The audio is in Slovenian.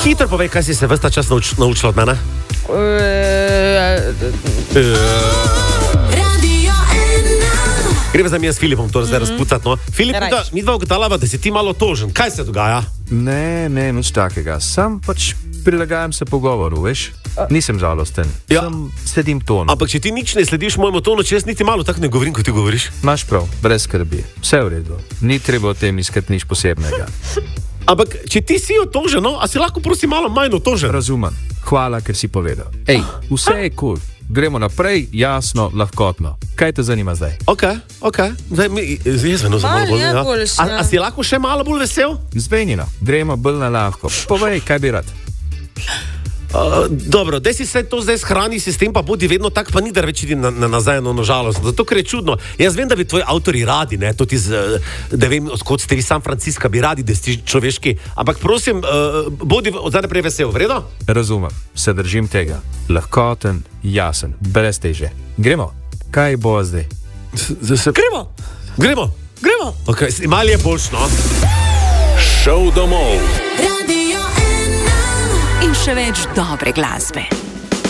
Hitro povej, kaj si se ves ta čas naučila od mene. Greva za mi s Filipom to zdaj razpucati, no. Filip, mi dva ugotavljava, da si ti malo tožen. Kaj se dogaja? Ne, nič takega. Sam pač prilagajam se pogovoru, veš? Nisem žalosten. Ja. Sam sledim tonu. Ampak če ti nič ne slediš mojemu tonu, če jaz niti malo tako ne govorim, kot ti govoriš. Imaš prav, brez skrbi. Vse v redu. Ni treba o tem iskati nič posebnega. Ampak, če ti si otožen, no, a si lahko prosim malo manj otožen? Razumem. Hvala, ker si povedal. Ej, vse je cool. Gremo naprej, jasno, lahkotno. Kaj te zanima zdaj? Ok. Zdaj, jaz malo bolj, a si lahko še malo bolj vesel? Zvenjeno, gremo bolj na lahko. Povej, kaj bi rad? Dobro, da si se to zdaj shrani, sistem pa bodi vedno tak, pa ni da več idi nazaj, no žalost. Zato, ker je čudno. Jaz vem, da bi tvoji avtori radi, ne, to ti da vem, odkot ste vi San Francisco, bi radi, da ste človeški, ampak prosim, bodi od zdaj naprej vesel, vredo? Razumem, se držim tega. Lahkoten, jasen, brez teže. Gremo? Kaj bo zdaj? Gremo. Ok, malo je boljš, no? Šel domov. In še več dobre glasbe.